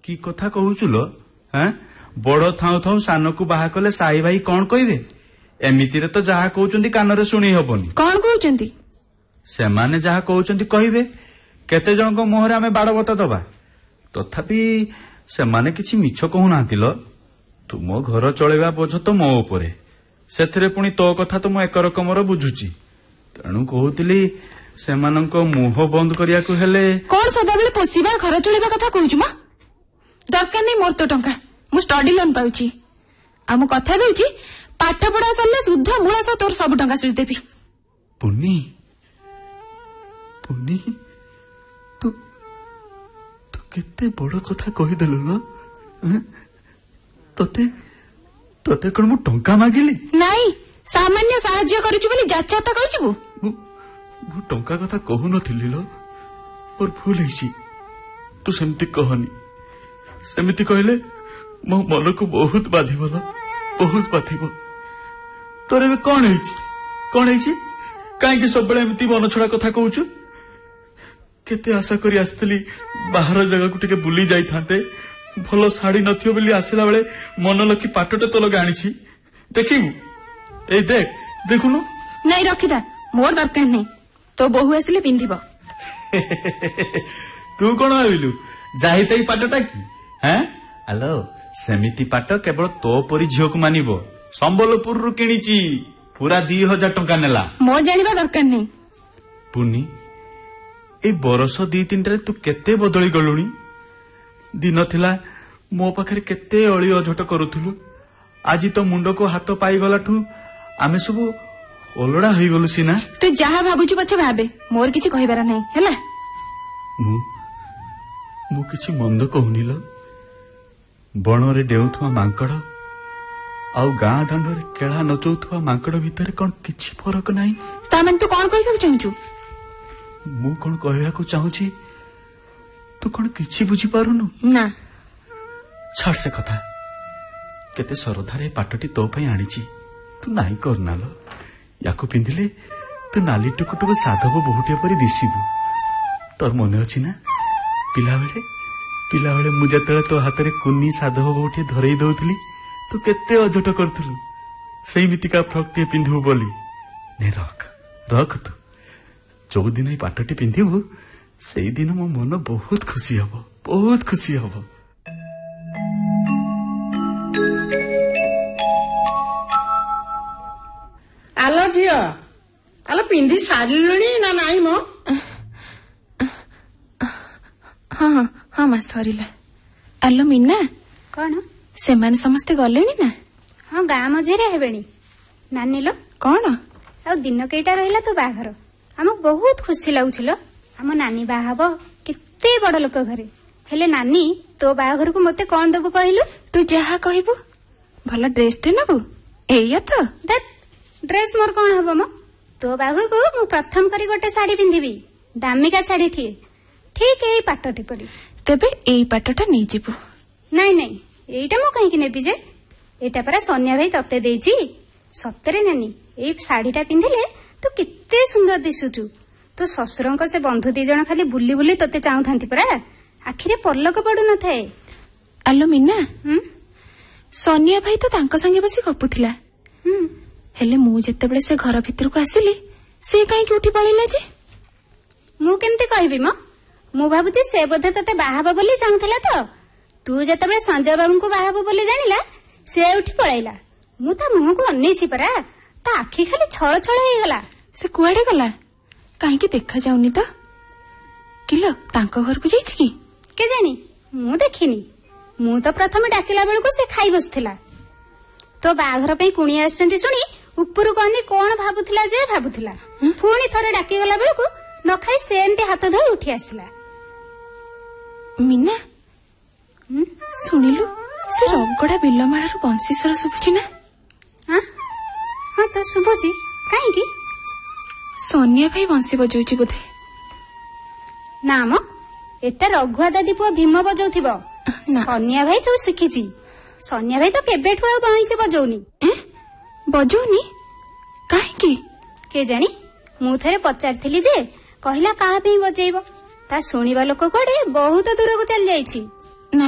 कि कथा कहूचुलो हैं बड़ थाउ थाउ सानकु बाहा कले साई भाई कौन कहबे एमितिरे तो जहा कहउचंती कानरे सुनी हबनी कौन कहउचंती से माने जहा कहउचंती कहबे केते जन को मोहरे आमे बाड़ बता दबा तथापि से माने किछि मिछ कहू नांतिलो तुम घर चलेबा बोझ तो मो उपरे सेथिरे पुनी तो कथा तो मु एक रकमर बुझुची तेणु कहूतिली सेमानंको मुह बंद करिया को हेले कौन सदाबेले पोसीबा घर चलेबा कथा कहूछु मा दरकार नहीं मोर तो टंका मु स्टडी लोन पाउची आ मु कथा देउची पाठ पढ़ा सरले शुद्ध मूला सा तोर सब टंका सुझ देबी पुन्नी पुन्नी तू तू केते बड़ कथा कहि देलु न तते तते कोन मु टंका मागिली नहीं सामान्य सहाय्य करूछु बोली जाचा त कहछिबु मु टंका कथा कहू नथिली लो और भूल हैछि तू सेमति कहनी सेमति कहले मो मन को बहुत बाधिबो बहुत बाधिबो तोरे में कौन हैछि काहे कि सब बेले एमती मन छड़ा कथा कहूछु केते आशा करी आस्तली बाहर जगह को टिके बुली जाई थाते भलो साड़ी नथियो बोली आसिला बेले मन लकी पाटटे तो लगा आनिछि देखिबु ए देखुनु नहीं रखिदा मोर दरकार नहीं तो बहु आसिले पिंधिबो तू कोन आबिलु जाहि तई पाटटा की हैं हेलो सेमिति पाट केवल तो परी झियो को मानिबो संबलपुर रु किनिची पूरा 2000 टंका नेला मो जानिबा दरकार नहीं पुनी ए बरस 2-3 रे तू केते बदली गलुनी दिन थिला मो पाखरे केते अळी अझट करूथुलु आज तो मुंड को हाथ पाई गलाठू आमे सब ओलड़ा होई गलु सिना तू जहा भाबुछु पछे भाबे मोर किछि कहिबार नहीं हैला मु किछि मंद कहूनिलो बणरे डेउथुआ मांकड़ आउ गाँ दांडरे केळा नचौथुआ मांकड़ भितर कोन किछि फरक नाही ता मन तू कोन कहबा चाहूछु मु कोन कहबा को चाहूछि तू कोन किछि बुझी पारुनु ना छाड़ से कथा केते सरधारे पाटटी तो पई आनिछि तू नाही करनालो याको पिंधिले तू नाली टुकुटुकु साधव बहुटिया परी दिसिबु तोर मने अछि ना पिला बेले मु जतले तो हातरे कुन्नी साधव बहुटिया धरई दउथली तू केते अझट करथलु सेई मितिका फ्रॉकटे पिंधु बोली ने रख तू जो दिन ई पाटटी पिंधिबु सेई दिन मो मन बहुत खुशी हबो आलो झियो आलो पिंधि सारिलुणी ना नाई मो हाँ मां सरीला आलो मीना कौन से माने समस्ते गलेनी ना हाँ गाँ मझे हेबेनी नानी लो कौन आ दिन केटा रहिला तो बाघर आमक बहुत खुशी लागुछिलो आम नानी बाहाबो केते बड़ लोक घरे हेले नानी तो बाघर को मते कौन दबु कहलु तू जहा कहबो भला ड्रेस टे नबु एया तो ड्रेस मोर कौन हबो मो तो बाघर को मु प्रथम करी गोटे साड़ी पिंधिबी दामिका साड़ी ठीक एई पाटटी पड़ी तेबे एई पाटटा नै जिबो नहीं एटा मु कहीं नेबी जे एटा परा सोनिया भाई तते देइची सत्तरे नानी एई साड़ीटा पिंधिले तू केते सुंदर दिसुचु तो ससुरंक से बंधु दी जण खाली बुली बुली तते चाहुथांती परा आखिरे पल्लक पडु न थाए आलो मीना सोनिया भाई तो तांको संगे बसी गपुथिला हेले मु जेतेबेले से घर भितर को आसिली से काई कि उठी पळिला जे मु केमते कहबी म मु भाबुची से बोधे तते बाहाबो बोली चाहुथिला तो तू जेतेबेले संजय बाबू को बाहाबो बोली जानिला से उठी पळैला मु ता मुह को अन्नेछि परा ता आखी खाली छळ छळ हे गला से कुआडे गला काहे कि देखा जाउनी तो किलो तांको घर को जाईछि की के जानी मु देखिनी मु तो प्रथम डाकिला बेल को से खाई बसथिला तो बाघर पे कुणी आछंती सुनी ऊपर कोनी कोन भाबुथिला जे भाबुथिला पुणी थरे डाकी गला बेल को न खाई सेमती हाथ धर उठी आसिला मीना सुनिलु से रगड़ा बिलमाळारू बंसी स्वर सुबुची ना हाँ तो सुबुची काहे की सोनिया भाई बंसी बजौची बोधे नाम एटा रघुआ दादी पुआ भीम बजौथिबो सोनिया भाई तो शिखिची सोनिया भाई तो केबेठु आ बंसी बजौनी बजौनी काहे की के जानी मु थरे पचारथिली जे कहिला काहा पे बजेइबो ता सुनिबा लोक कोडे बहुत दूर को चल जाईची